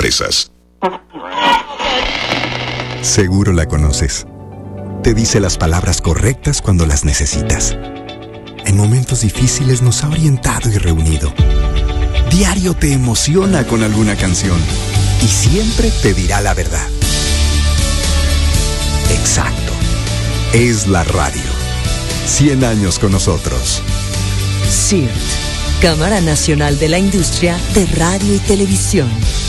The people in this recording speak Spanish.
empresas. Seguro la conoces. Te dice las palabras correctas cuando las necesitas. En momentos difíciles nos ha orientado y reunido. Diario te emociona con alguna canción y siempre te dirá la verdad. Exacto. Es la radio. 100 años con nosotros. CIRT, Cámara Nacional de la Industria de Radio y Televisión.